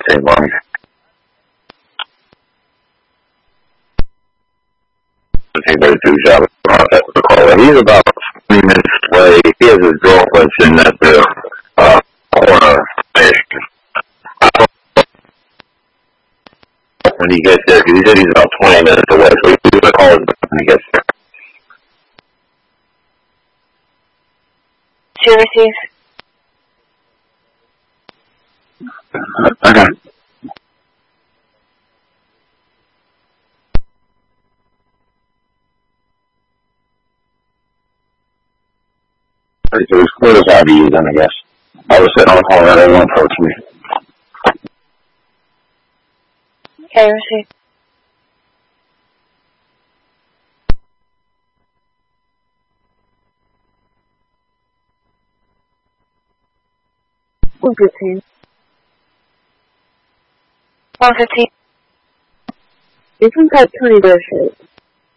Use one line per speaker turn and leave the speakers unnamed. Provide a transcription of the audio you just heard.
same line. He better do his job. He's about 20 minutes away. He has his girlfriend sitting at the corner station. When he gets there, because he said he's about 20 minutes away, so he's going to call him when he gets there.
To receive.
Okay. So it's clear as IBU then, I guess. I was sitting on the call and everyone approached me.
Okay, receive.
One 15.
115.
Different type 20 version.